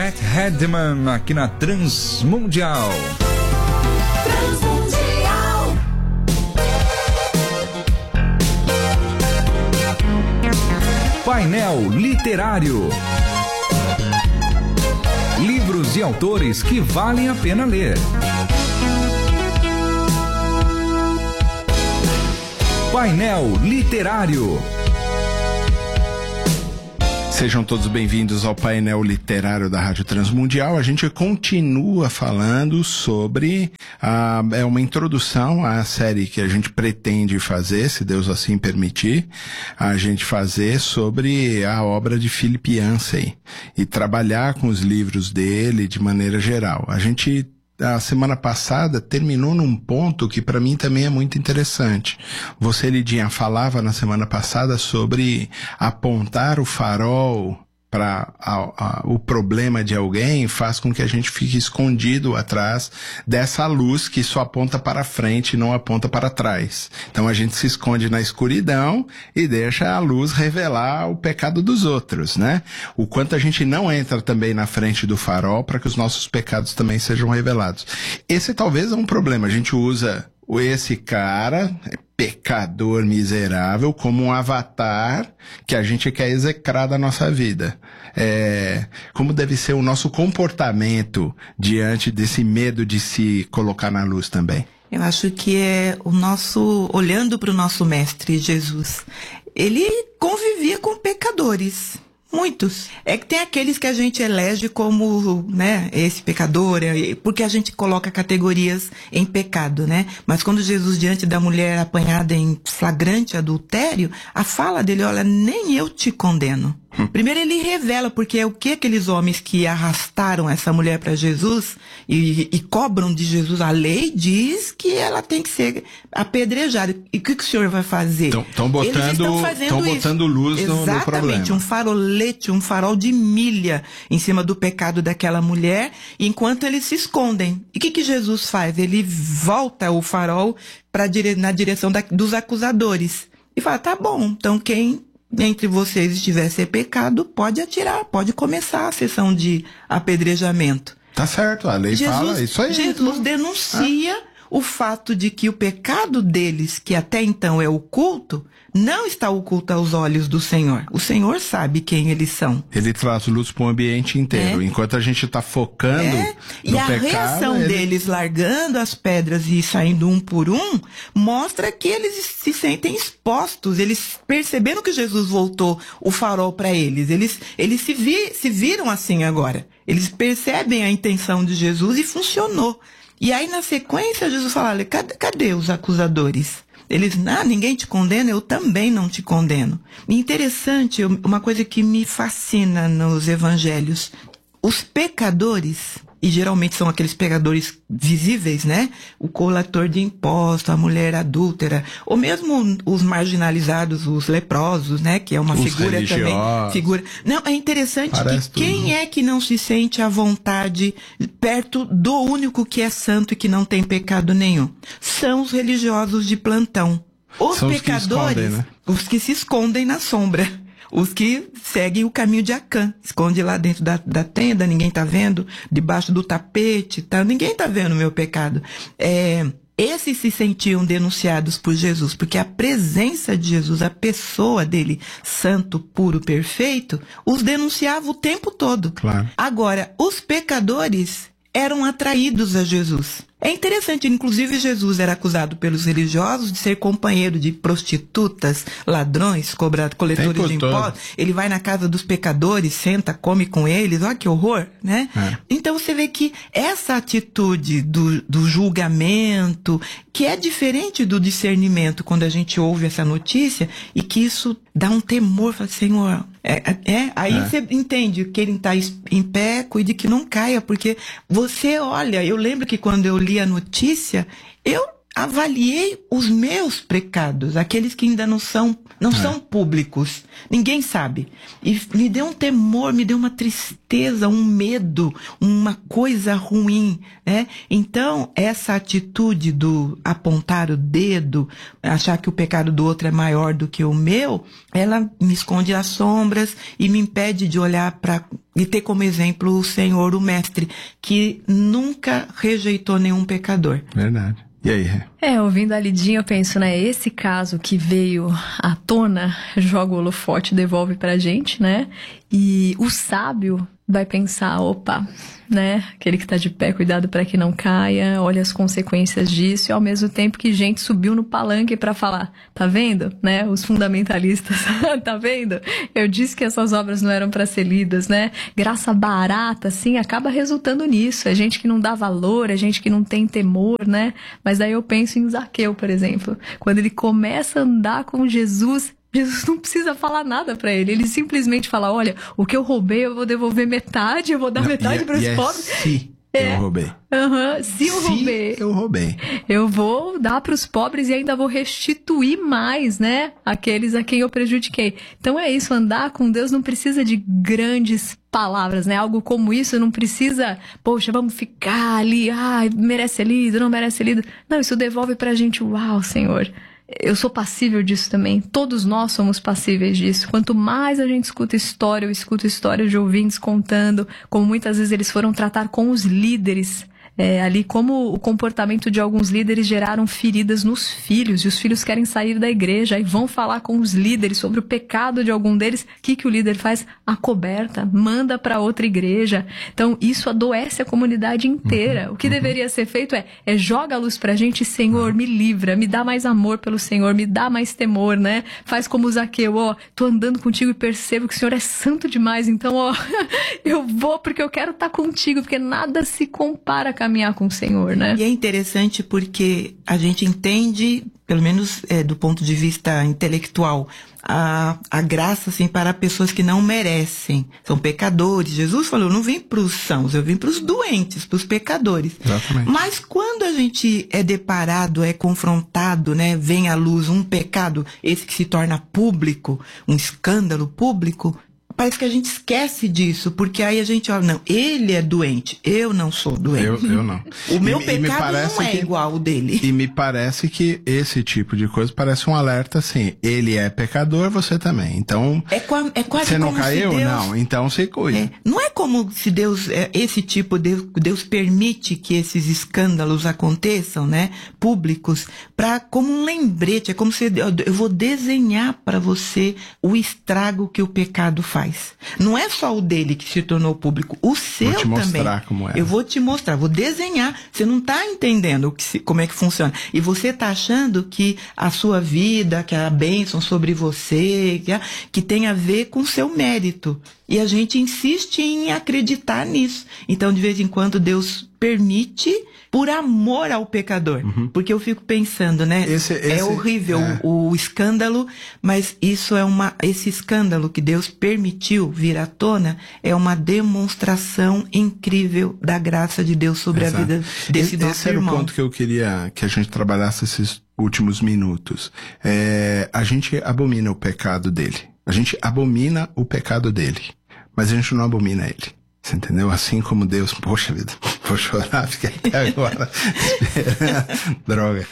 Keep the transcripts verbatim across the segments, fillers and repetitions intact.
Matt Hedman aqui na Transmundial. Transmundial. Painel Literário. Livros e autores que valem a pena ler. Painel Literário. Sejam todos bem-vindos ao painel literário da Rádio Transmundial. A gente continua falando sobre a, é uma introdução à série que a gente pretende fazer, se Deus assim permitir, a gente fazer sobre a obra de Philip Yancey e trabalhar com os livros dele de maneira geral. A gente a semana passada terminou num ponto que para mim também é muito interessante. Você, Lidinha, falava na semana passada sobre apontar o farol para o problema de alguém faz com que a gente fique escondido atrás dessa luz que só aponta para frente e não aponta para trás. Então a gente se esconde na escuridão e deixa a luz revelar o pecado dos outros, né? O quanto a gente não entra também na frente do farol para que os nossos pecados também sejam revelados. Esse talvez é um problema. A gente usa esse cara, pecador miserável, como um avatar que a gente quer execrar da nossa vida. É, como deve ser o nosso comportamento diante desse medo de se colocar na luz também? Eu acho que é o nosso, olhando para o nosso mestre Jesus, ele convivia com pecadores. Muitos. É que tem aqueles que a gente elege como, né, esse pecador, porque a gente coloca categorias em pecado, né? Mas quando Jesus, diante da mulher apanhada em flagrante adultério, a fala dele, olha, nem eu te condeno. Primeiro ele revela, porque é o que aqueles homens que arrastaram essa mulher para Jesus e, e cobram de Jesus, a lei diz que ela tem que ser apedrejada. E o que, que o senhor vai fazer? Estão botando, botando luz no, no problema. Exatamente, um farolete, um farol de milha em cima do pecado daquela mulher, enquanto eles se escondem. E o que, que Jesus faz? Ele volta o farol pra dire, na direção da, dos acusadores. E fala, tá bom, então quem entre vocês estiver ser pecado, pode atirar, pode começar a sessão de apedrejamento. Tá certo, a lei Jesus, fala isso aí. Jesus denuncia ah. o fato de que o pecado deles, que até então é oculto, não está oculto aos olhos do Senhor. O Senhor sabe quem eles são. Ele traz luz para o ambiente inteiro. É. Enquanto a gente está focando é. no e a pecado... reação ele... deles largando as pedras e saindo um por um, mostra que eles se sentem expostos. Eles perceberam que Jesus voltou o farol para eles. Eles, eles se, vi, se viram assim agora. Eles percebem a intenção de Jesus e funcionou. E aí, na sequência, Jesus fala, cadê, cadê os acusadores? Eles, ah, ninguém te condena, eu também não te condeno. E interessante, uma coisa que me fascina nos evangelhos, os pecadores, e geralmente são aqueles pecadores visíveis, né? O coletor de impostos, a mulher adúltera, ou mesmo os marginalizados, os leprosos, né? Que é uma os figura religiosos. também. Figura. Não, é interessante Parece que quem tudo. é que não se sente à vontade perto do único que é santo e que não tem pecado nenhum? São os religiosos de plantão. Os São pecadores, os que, escondem, né? os que se escondem na sombra. Os que seguem o caminho de Acã. Esconde lá dentro da, da tenda, ninguém tá vendo, debaixo do tapete, tá? Ninguém tá vendo o meu pecado. É, esses se sentiam denunciados por Jesus, porque a presença de Jesus, a pessoa dele, santo, puro, perfeito, os denunciava o tempo todo. Claro. Agora, os pecadores eram atraídos a Jesus. É interessante, inclusive Jesus era acusado pelos religiosos de ser companheiro de prostitutas, ladrões, cobra, coletores de impostos. Ele vai na casa dos pecadores, senta, come com eles, olha que horror, né? É. Então você vê que essa atitude do, do julgamento, que é diferente do discernimento quando a gente ouve essa notícia, e que isso dá um temor, fala, Senhor, é, é, aí é. Você entende que ele está em pé, cuide que não caia, porque você olha, eu lembro que quando eu li a notícia, eu avaliei os meus pecados, aqueles que ainda não são, não é. são públicos. Ninguém sabe. E me deu um temor, me deu uma tristeza, um medo, uma coisa ruim, né? Então, essa atitude do apontar o dedo, achar que o pecado do outro é maior do que o meu, ela me esconde as sombras e me impede de olhar para e ter como exemplo o Senhor, o Mestre, que nunca rejeitou nenhum pecador. Verdade. E aí? É, ouvindo a Lidinha, eu penso, né, esse caso que veio à tona, joga o holofote, devolve pra gente, né, e o sábio vai pensar, opa, né, aquele que tá de pé, cuidado para que não caia, olha as consequências disso, e ao mesmo tempo que gente subiu no palanque para falar, tá vendo, né, os fundamentalistas, tá vendo? Eu disse que essas obras não eram para ser lidas, né, graça barata, assim, acaba resultando nisso, é gente que não dá valor, é gente que não tem temor, né, mas daí eu penso em Zaqueu, por exemplo, quando ele começa a andar com Jesus, Jesus não precisa falar nada pra ele. Ele simplesmente fala, olha, o que eu roubei eu vou devolver metade, eu vou dar não, metade para os é pobres. Se é. eu roubei. Uhum, se eu se roubei. eu roubei. Eu vou dar para os pobres e ainda vou restituir mais, né? Aqueles a quem eu prejudiquei. Então é isso, andar com Deus não precisa de grandes palavras, né? Algo como isso não precisa, poxa, vamos ficar ali, ah, merece ser lido, não merece ser lido. Não, isso devolve pra gente, uau, Senhor. Eu sou passível disso também. Todos nós somos passíveis disso. Quanto mais a gente escuta história, eu escuto histórias de ouvintes contando como muitas vezes eles foram tratar com os líderes. É, ali como o comportamento de alguns líderes geraram feridas nos filhos, e os filhos querem sair da igreja e vão falar com os líderes sobre o pecado de algum deles. O que, que o líder faz? Acoberta, manda para outra igreja. Então isso adoece a comunidade inteira. Uhum, o que uhum. deveria ser feito é, é joga a luz pra gente, Senhor, me livra, me dá mais amor pelo Senhor, me dá mais temor, né? Faz como o Zaqueu, ó, tô andando contigo e percebo que o Senhor é santo demais, então ó, eu vou porque eu quero estar contigo, porque nada se compara a caminhar com o Senhor, né? E é interessante porque a gente entende, pelo menos é, do ponto de vista intelectual, a, a graça, assim, para pessoas que não merecem. São pecadores. Jesus falou, eu não vim para os sãos, eu vim para os doentes, para os pecadores. Exatamente. Mas quando a gente é deparado, é confrontado, né, vem à luz um pecado, esse que se torna público, um escândalo público, parece que a gente esquece disso, porque aí a gente olha, não, ele é doente, eu não sou doente. Eu, eu não. O meu e, pecado e não é que, igual ao dele. E me parece que esse tipo de coisa parece um alerta assim, ele é pecador, você também. Então, é, qua, é quase você não como caiu? se Deus, não, então você cuida. É, não é como se Deus, é, esse tipo, Deus, Deus permite que esses escândalos aconteçam, né, públicos, pra, como um lembrete, é como se eu, eu vou desenhar para você o estrago que o pecado faz. Não é só o dele que se tornou público, o seu também. Vou te mostrar também. Como é. Eu vou te mostrar, vou desenhar. Você não está entendendo o que se, como é que funciona. E você está achando que a sua vida, que a bênção sobre você, que, a, que tem a ver com o seu mérito. E a gente insiste em acreditar nisso. Então, de vez em quando, Deus permite por amor ao pecador. Uhum. Porque eu fico pensando, né? Esse, esse, é horrível é. O, o escândalo, mas isso é uma, esse escândalo que Deus permitiu vir à tona é uma demonstração incrível da graça de Deus sobre Exato. A vida desse esse, nosso esse irmão. Esse era o ponto que eu queria que a gente trabalhasse esses últimos minutos. É, a gente abomina o pecado dele. A gente abomina o pecado dele. Mas a gente não abomina ele. Você entendeu? Assim como Deus... Poxa vida, vou chorar, fiquei até agora esperando. Droga.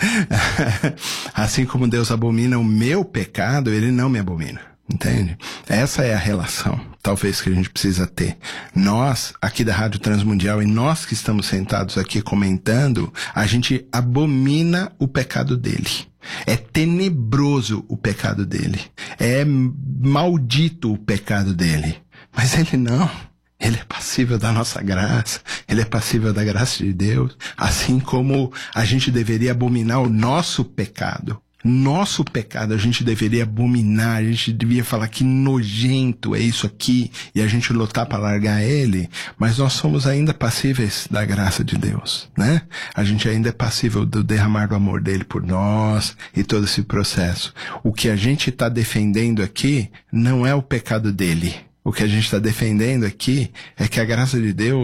Assim como Deus abomina o meu pecado, ele não me abomina. Entende? Essa é a relação, talvez, que a gente precisa ter. Nós, aqui da Rádio Transmundial, e nós que estamos sentados aqui comentando, a gente abomina o pecado dele. É tenebroso o pecado dele. É maldito o pecado dele. Mas ele não. Ele é passível da nossa graça, ele é passível da graça de Deus, assim como a gente deveria abominar o nosso pecado. Nosso pecado a gente deveria abominar, a gente devia falar que nojento é isso aqui, e a gente lutar para largar ele, mas nós somos ainda passíveis da graça de Deus, né? A gente ainda é passível do derramar do amor dele por nós e todo esse processo. O que a gente está defendendo aqui não é o pecado dele. O que a gente está defendendo aqui é que a graça de Deus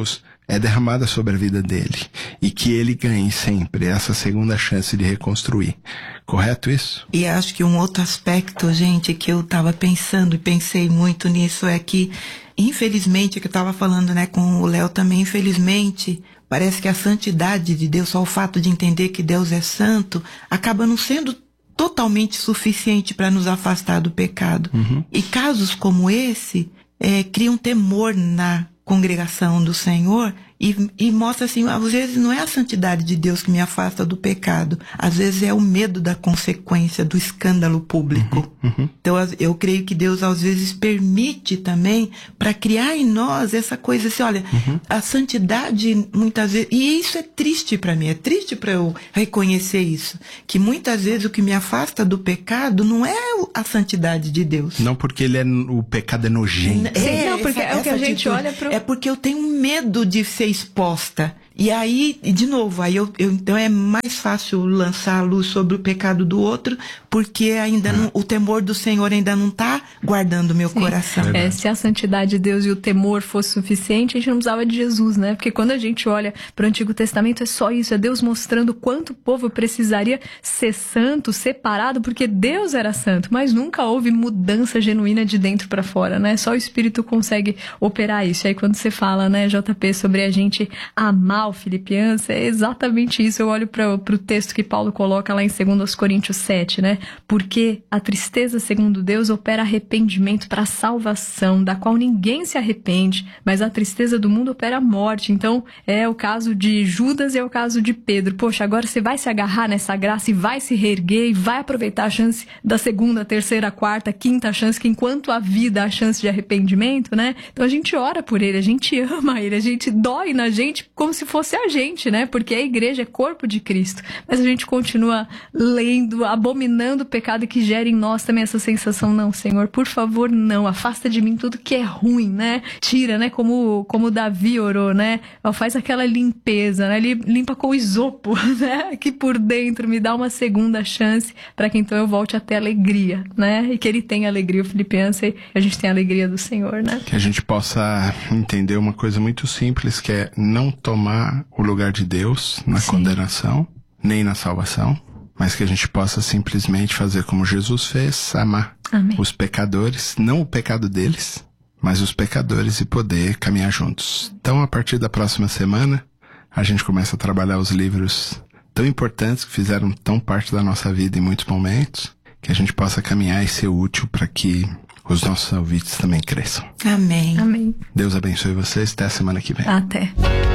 é derramada sobre a vida dele e que ele ganhe sempre essa segunda chance de reconstruir. Correto isso? E acho que um outro aspecto, gente, que eu estava pensando e pensei muito nisso é que, infelizmente, que eu estava falando, né, com o Léo também, infelizmente, parece que a santidade de Deus, só o fato de entender que Deus é santo, acaba não sendo totalmente suficiente para nos afastar do pecado. Uhum. E casos como esse é, criam temor na congregação do Senhor e, e mostra assim, às vezes não é a santidade de Deus que me afasta do pecado, às vezes é o medo da consequência, do escândalo público. Uhum, uhum. Então eu creio que Deus às vezes permite também para criar em nós essa coisa assim, olha, uhum. a santidade muitas vezes, e isso é triste para mim, é triste para eu reconhecer isso, que muitas vezes o que me afasta do pecado não é a santidade de Deus. Não porque ele é, o pecado é nojento. É, não, porque essa, é o que a gente olha pro... É porque eu tenho medo de ser exposta. E aí, de novo, aí eu, eu, então é mais fácil lançar a luz sobre o pecado do outro, porque ainda não, o temor do Senhor ainda não está guardando o meu Sim. coração. É, se a santidade de Deus e o temor fosse suficiente, a gente não precisava de Jesus, né? Porque quando a gente olha para o Antigo Testamento, é só isso, é Deus mostrando quanto o povo precisaria ser santo, separado, porque Deus era santo, mas nunca houve mudança genuína de dentro para fora, né? Só o Espírito consegue operar isso. E aí quando você fala, né, J P, sobre a gente amar o Filipenses, é exatamente isso. Eu olho para o texto que Paulo coloca lá em dois Coríntios sete, né? Porque a tristeza, segundo Deus, opera arrependimento para a salvação, da qual ninguém se arrepende, mas a tristeza do mundo opera a morte. Então, é o caso de Judas e é o caso de Pedro. Poxa, agora você vai se agarrar nessa graça e vai se reerguer e vai aproveitar a chance da segunda, terceira, quarta, quinta chance, que enquanto a vida há chance de arrependimento, né? Então a gente ora por ele, a gente ama ele, a gente dói na gente como se fosse a gente, né? Porque a igreja é corpo de Cristo. Mas a gente continua lendo, abominando o pecado que gera em nós também essa sensação, não, Senhor, por favor, não, afasta de mim tudo que é ruim, né? Tira, né? Como, como Davi orou, né? Faz aquela limpeza, né? Ele limpa com isopo, né? Aqui por dentro, me dá uma segunda chance para que então eu volte a ter alegria, né? E que ele tenha alegria, o Filipenses, e a gente tem a alegria do Senhor, né? Que a gente possa entender uma coisa muito simples, que é não tomar o lugar de Deus na Sim. condenação, nem na salvação, mas que a gente possa simplesmente fazer como Jesus fez, amar Amém. Os pecadores, não o pecado deles, mas os pecadores, e poder caminhar juntos. Então, a partir da próxima semana, a gente começa a trabalhar os livros tão importantes que fizeram tão parte da nossa vida em muitos momentos, que a gente possa caminhar e ser útil para que os nossos ouvintes também cresçam. Amém. Amém. Deus abençoe vocês. Até a semana que vem. Até.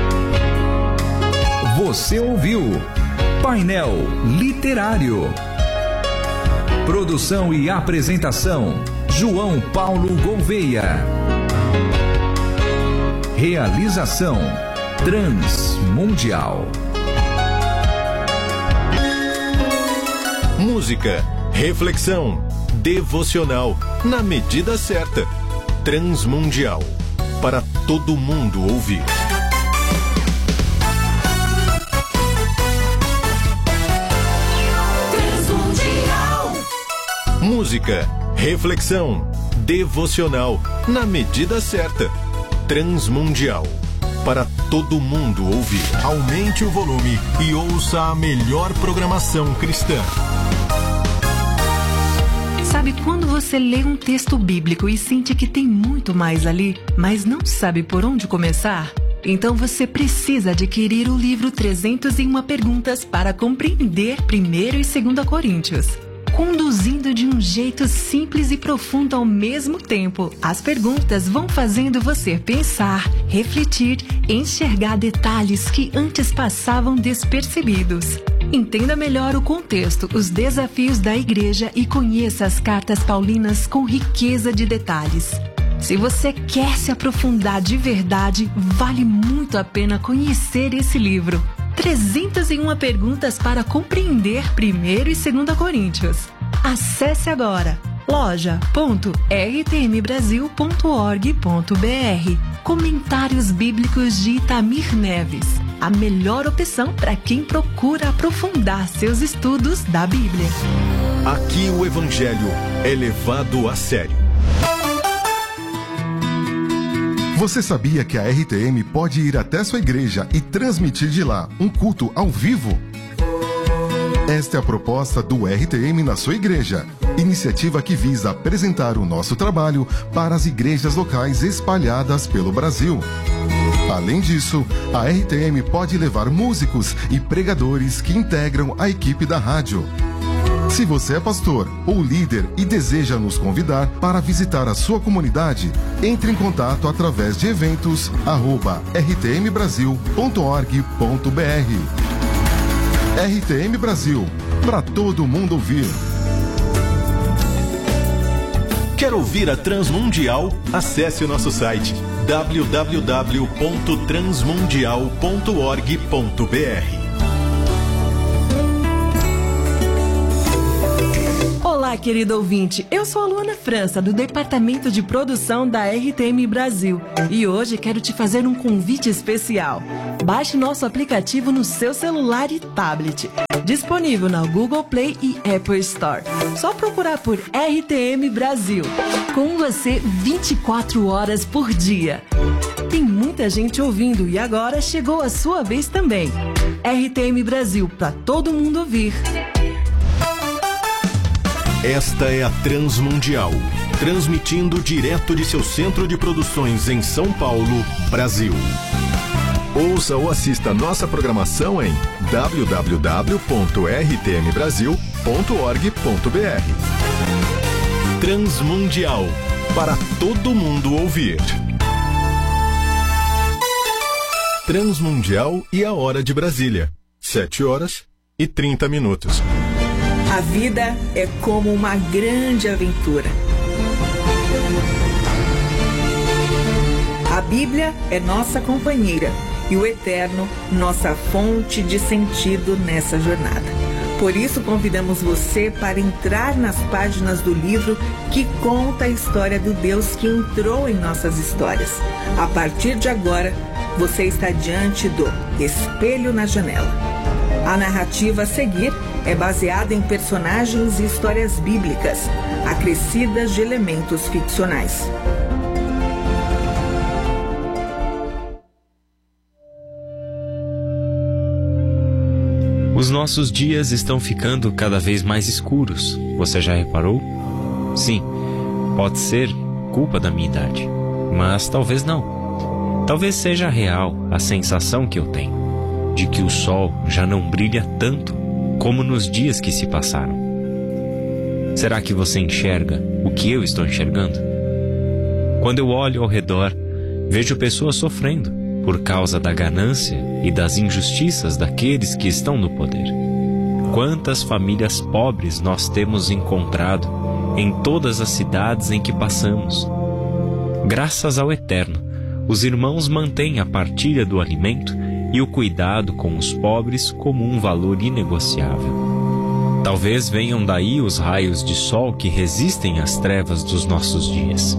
Você ouviu Painel Literário. Produção e apresentação: João Paulo Gouveia. Realização: Transmundial. Música, reflexão, devocional, na medida certa. Transmundial, para todo mundo ouvir. Música, reflexão, devocional, na medida certa. Transmundial, para todo mundo ouvir. Aumente o volume e ouça a melhor programação cristã. Sabe quando você lê um texto bíblico e sente que tem muito mais ali, mas não sabe por onde começar? Então você precisa adquirir o livro trezentas e uma Perguntas para compreender primeiro e segunda Coríntios. Conduzindo de um jeito simples e profundo ao mesmo tempo, as perguntas vão fazendo você pensar, refletir, enxergar detalhes que antes passavam despercebidos. Entenda melhor o contexto, os desafios da igreja e conheça as cartas paulinas com riqueza de detalhes. Se você quer se aprofundar de verdade, vale muito a pena conhecer esse livro. trezentas e uma Perguntas para compreender primeiro e segunda Coríntios. Acesse agora loja ponto r t m brasil ponto org ponto b r. Comentários Bíblicos de Itamir Neves. A melhor opção para quem procura aprofundar seus estudos da Bíblia. Aqui o Evangelho é levado a sério. Você sabia que a R T M pode ir até sua igreja e transmitir de lá um culto ao vivo? Esta é a proposta do R T M na sua igreja, iniciativa que visa apresentar o nosso trabalho para as igrejas locais espalhadas pelo Brasil. Além disso, a R T M pode levar músicos e pregadores que integram a equipe da rádio. Se você é pastor ou líder e deseja nos convidar para visitar a sua comunidade, entre em contato através de eventos arroba r t m brasil ponto org ponto b r. R T M Brasil, para todo mundo ouvir. Quer ouvir a Transmundial? Acesse o nosso site w w w ponto transmundial ponto org ponto b r. Olá, querido ouvinte. Eu sou a Luana França, do Departamento de Produção da R T M Brasil. E hoje quero te fazer um convite especial. Baixe nosso aplicativo no seu celular e tablet. Disponível na Google Play e Apple Store. Só procurar por R T M Brasil. Com você vinte e quatro horas por dia. Tem muita gente ouvindo e agora chegou a sua vez também. R T M Brasil, para todo mundo ouvir. Esta é a Transmundial, transmitindo direto de seu centro de produções em São Paulo, Brasil. Ouça ou assista nossa programação em w w w ponto r t m brasil ponto org ponto b r. Transmundial, para todo mundo ouvir. Transmundial e a hora de Brasília, sete horas e trinta minutos. A vida é como uma grande aventura. A Bíblia é nossa companheira e o Eterno, nossa fonte de sentido nessa jornada. Por isso, convidamos você para entrar nas páginas do livro que conta a história do Deus que entrou em nossas histórias. A partir de agora, você está diante do Espelho na Janela. A narrativa a seguir é baseada em personagens e histórias bíblicas, acrescidas de elementos ficcionais. Os nossos dias estão ficando cada vez mais escuros. Você já reparou? Sim, pode ser culpa da minha idade, mas talvez não. Talvez seja real a sensação que eu tenho de que o sol já não brilha tanto como nos dias que se passaram. Será que você enxerga o que eu estou enxergando? Quando eu olho ao redor, vejo pessoas sofrendo por causa da ganância e das injustiças daqueles que estão no poder. Quantas famílias pobres nós temos encontrado em todas as cidades em que passamos. Graças ao Eterno, os irmãos mantêm a partilha do alimento e o cuidado com os pobres como um valor inegociável. Talvez venham daí os raios de sol que resistem às trevas dos nossos dias.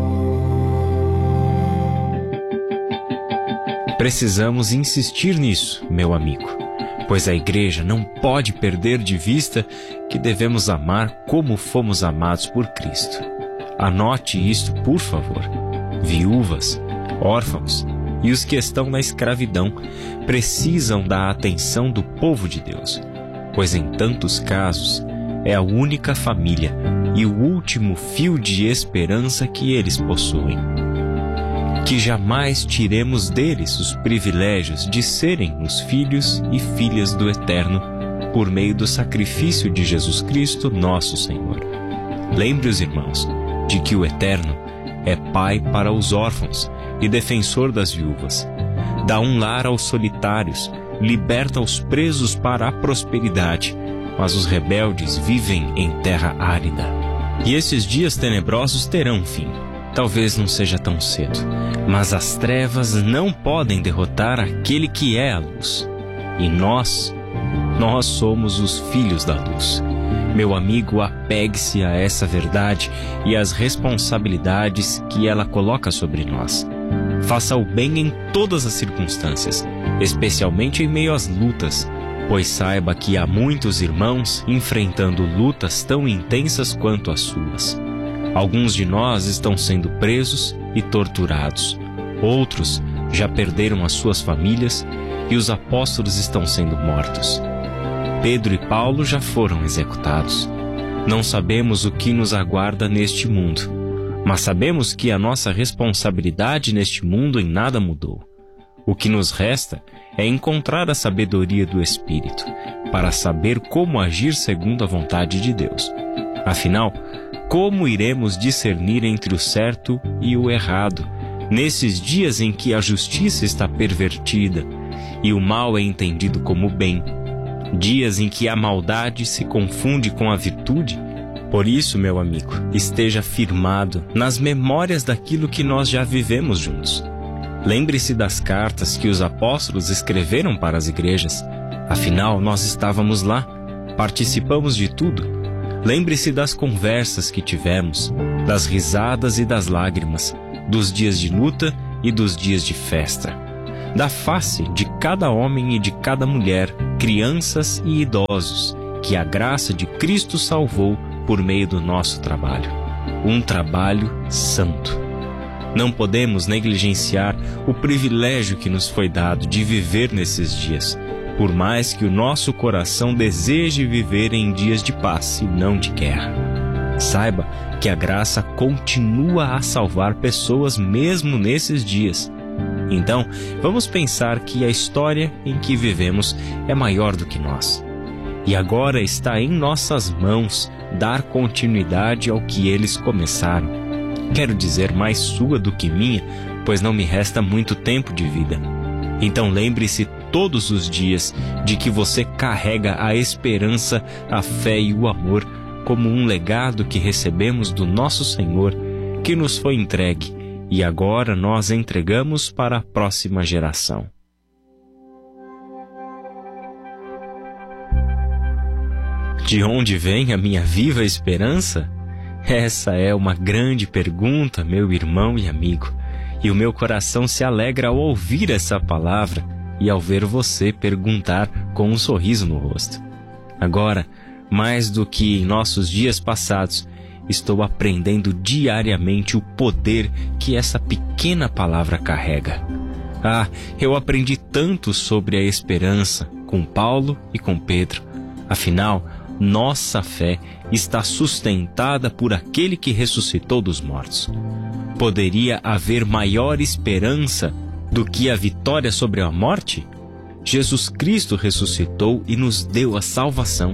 Precisamos insistir nisso, meu amigo, pois a igreja não pode perder de vista que devemos amar como fomos amados por Cristo. Anote isto, por favor. Viúvas, órfãos e os que estão na escravidão precisam da atenção do povo de Deus, pois em tantos casos é a única família e o último fio de esperança que eles possuem. Que jamais tiremos deles os privilégios de serem os filhos e filhas do Eterno por meio do sacrifício de Jesus Cristo, nosso Senhor. Lembre os irmãos de que o Eterno é pai para os órfãos e defensor das viúvas. Dá um lar aos solitários, liberta os presos para a prosperidade, mas os rebeldes vivem em terra árida. E esses dias tenebrosos terão fim. Talvez não seja tão cedo, mas as trevas não podem derrotar aquele que é a luz. E nós, nós somos os filhos da luz. Meu amigo, apegue-se a essa verdade e às responsabilidades que ela coloca sobre nós. Faça o bem em todas as circunstâncias, especialmente em meio às lutas, pois saiba que há muitos irmãos enfrentando lutas tão intensas quanto as suas. Alguns de nós estão sendo presos e torturados. outros já perderam as suas famílias e os apóstolos estão sendo mortos. Pedro e Paulo já foram executados. Não sabemos o que nos aguarda neste mundo, mas sabemos que a nossa responsabilidade neste mundo em nada mudou. O que nos resta é encontrar a sabedoria do Espírito para saber como agir segundo a vontade de Deus. Afinal, como iremos discernir entre o certo e o errado, nesses dias em que a justiça está pervertida e o mal é entendido como bem, dias em que a maldade se confunde com a virtude? Por isso, meu amigo, esteja firmado nas memórias daquilo que nós já vivemos juntos. Lembre-se das cartas que os apóstolos escreveram para as igrejas. Afinal, nós estávamos lá, participamos de tudo. Lembre-se das conversas que tivemos, das risadas e das lágrimas, dos dias de luta e dos dias de festa, da face de cada homem e de cada mulher, crianças e idosos, que a graça de Cristo salvou por meio do nosso trabalho. Um trabalho santo. Não podemos negligenciar o privilégio que nos foi dado de viver nesses dias, por mais que o nosso coração deseje viver em dias de paz e não de guerra. Saiba que a graça continua a salvar pessoas mesmo nesses dias. Então, vamos pensar que a história em que vivemos é maior do que nós. E agora está em nossas mãos dar continuidade ao que eles começaram. Quero dizer, mais sua do que minha, pois não me resta muito tempo de vida. Então lembre-se todos os dias de que você carrega a esperança, a fé e o amor como um legado que recebemos do nosso Senhor, que nos foi entregue e agora nós entregamos para a próxima geração. De onde vem a minha viva esperança? Essa é uma grande pergunta, meu irmão e amigo, e o meu coração se alegra ao ouvir essa palavra e ao ver você perguntar com um sorriso no rosto. Agora, mais do que em nossos dias passados, estou aprendendo diariamente o poder que essa pequena palavra carrega. Ah, eu aprendi tanto sobre a esperança com Paulo e com Pedro. Afinal, nossa fé está sustentada por aquele que ressuscitou dos mortos. Poderia haver maior esperança do que a vitória sobre a morte? Jesus Cristo ressuscitou e nos deu a salvação.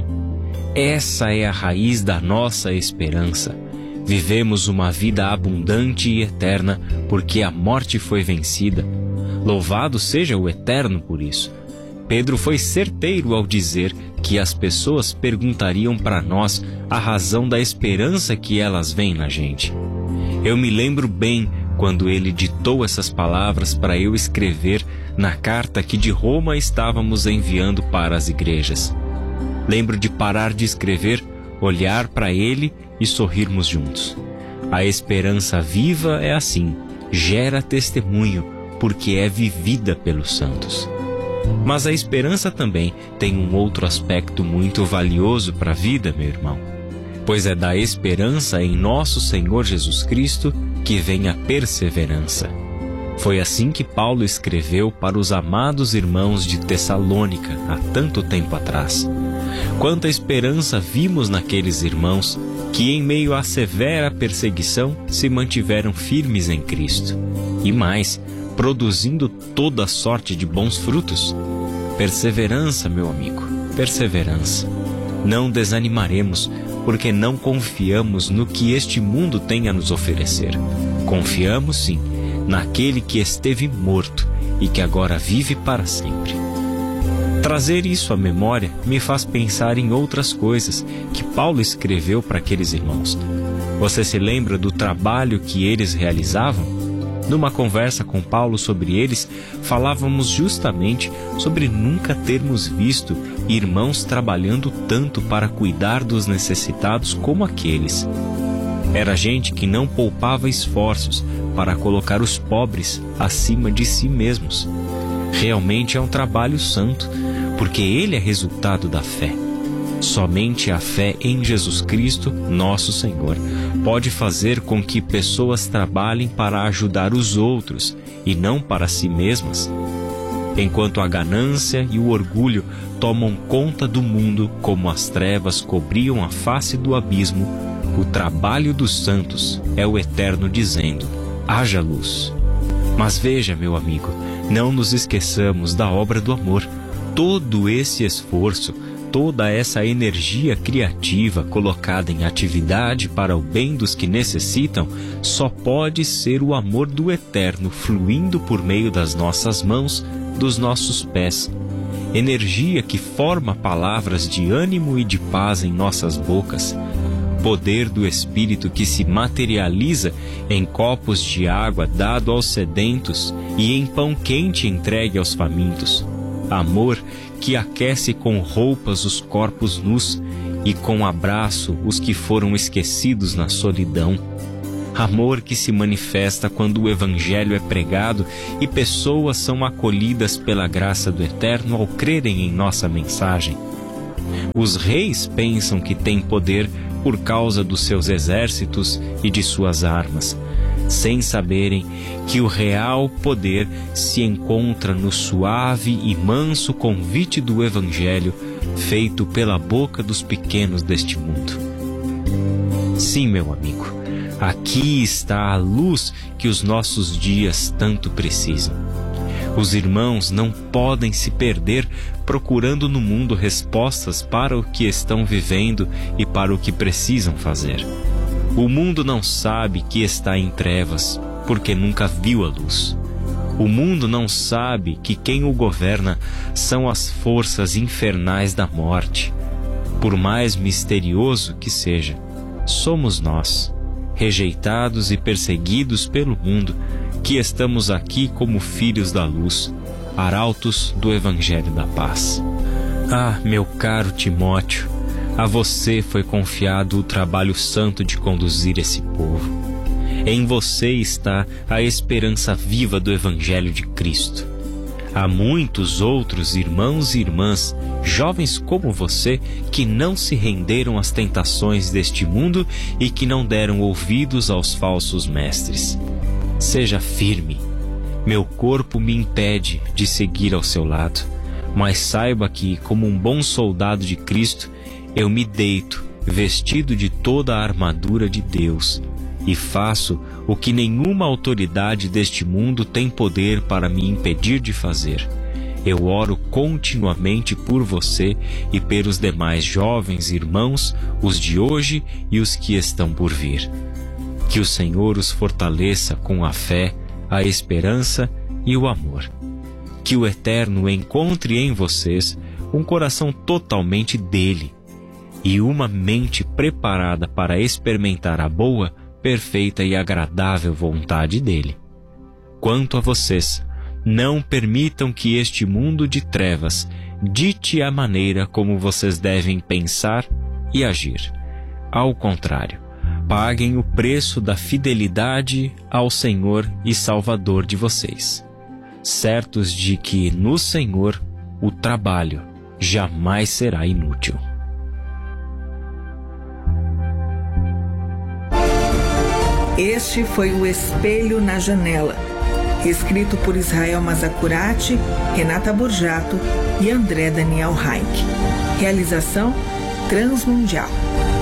Essa é a raiz da nossa esperança. Vivemos uma vida abundante e eterna porque a morte foi vencida. Louvado seja o Eterno por isso. Pedro foi certeiro ao dizer que as pessoas perguntariam para nós a razão da esperança que elas veem na gente. Eu me lembro bem quando ele ditou essas palavras para eu escrever na carta que de Roma estávamos enviando para as igrejas. Lembro de parar de escrever, olhar para ele e sorrirmos juntos. A esperança viva é assim, gera testemunho, porque é vivida pelos santos. Mas a esperança também tem um outro aspecto muito valioso para a vida, meu irmão. Pois é da esperança em nosso Senhor Jesus Cristo que vem a perseverança. Foi assim que Paulo escreveu para os amados irmãos de Tessalônica há tanto tempo atrás. Quanta esperança vimos naqueles irmãos que, em meio à severa perseguição, se mantiveram firmes em Cristo. E mais, produzindo toda sorte de bons frutos. Perseverança, meu amigo, perseverança. Não desanimaremos, porque não confiamos no que este mundo tem a nos oferecer. Confiamos, sim, naquele que esteve morto e que agora vive para sempre. Trazer isso à memória me faz pensar em outras coisas que Paulo escreveu para aqueles irmãos. Você se lembra do trabalho que eles realizavam? Numa conversa com Paulo sobre eles, falávamos justamente sobre nunca termos visto irmãos trabalhando tanto para cuidar dos necessitados como aqueles. Era gente que não poupava esforços para colocar os pobres acima de si mesmos. Realmente é um trabalho santo, porque ele é resultado da fé. Somente a fé em Jesus Cristo, nosso Senhor, pode fazer com que pessoas trabalhem para ajudar os outros e não para si mesmas? Enquanto a ganância e o orgulho tomam conta do mundo como as trevas cobriam a face do abismo, o trabalho dos santos é o Eterno dizendo: haja luz. Mas veja, meu amigo, não nos esqueçamos da obra do amor. Todo esse esforço, toda essa energia criativa colocada em atividade para o bem dos que necessitam, só pode ser o amor do Eterno fluindo por meio das nossas mãos, dos nossos pés. Energia que forma palavras de ânimo e de paz em nossas bocas. Poder do Espírito que se materializa em copos de água dado aos sedentos e em pão quente entregue aos famintos. Amor que aquece com roupas os corpos nus e com abraço os que foram esquecidos na solidão. Amor que se manifesta quando o Evangelho é pregado e pessoas são acolhidas pela graça do Eterno ao crerem em nossa mensagem. Os reis pensam que têm poder por causa dos seus exércitos e de suas armas, sem saberem que o real poder se encontra no suave e manso convite do Evangelho feito pela boca dos pequenos deste mundo. Sim, meu amigo, aqui está a luz que os nossos dias tanto precisam. Os irmãos não podem se perder procurando no mundo respostas para o que estão vivendo e para o que precisam fazer. O mundo não sabe que está em trevas, porque nunca viu a luz. O mundo não sabe que quem o governa são as forças infernais da morte. Por mais misterioso que seja, somos nós, rejeitados e perseguidos pelo mundo, que estamos aqui como filhos da luz, arautos do Evangelho da paz. Ah, meu caro Timóteo, a você foi confiado o trabalho santo de conduzir esse povo. Em você está a esperança viva do Evangelho de Cristo. Há muitos outros irmãos e irmãs, jovens como você, que não se renderam às tentações deste mundo e que não deram ouvidos aos falsos mestres. Seja firme. Meu corpo me impede de seguir ao seu lado, mas saiba que, como um bom soldado de Cristo, eu me deito, vestido de toda a armadura de Deus, e faço o que nenhuma autoridade deste mundo tem poder para me impedir de fazer. Eu oro continuamente por você e pelos demais jovens irmãos, os de hoje e os que estão por vir. Que o Senhor os fortaleça com a fé, a esperança e o amor. Que o Eterno encontre em vocês um coração totalmente dele e uma mente preparada para experimentar a boa, perfeita e agradável vontade dele. Quanto a vocês, não permitam que este mundo de trevas dite a maneira como vocês devem pensar e agir. Ao contrário, paguem o preço da fidelidade ao Senhor e Salvador de vocês, certos de que no Senhor o trabalho jamais será inútil. Este foi o Espelho na Janela, escrito por Israel Mazacurati, Renata Borjato e André Daniel Reich. Realização Transmundial.